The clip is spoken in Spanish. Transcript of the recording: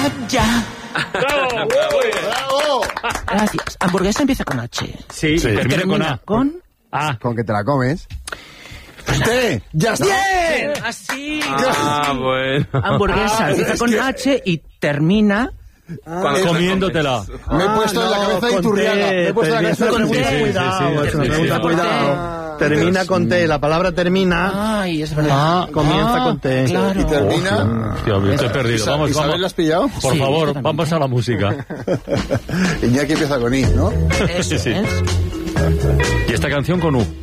ya. ¡Bravo! Gracias. Hamburguesa empieza con H. Sí, termina con A. Con... Con que te la comes. ¡Usted! ¡Ya está! ¡Bien! Así. Bueno. Hamburguesa empieza con H y termina... Comiéndotela. Me he puesto en la cabeza de Iturriaga. Me he puesto en la cabeza de Cuidado, es una pregunta, cuidado. Termina con T, la palabra termina. Ay, es verdad. Comienza con T. Claro. Y termina... Hostia, te he perdido. Vamos, ¿Isabel vamos. la has pillado? Por Sí, favor, yo también. vamos a la música. Iñaki empieza con I, ¿no? Eso Sí. es. Y esta canción con U.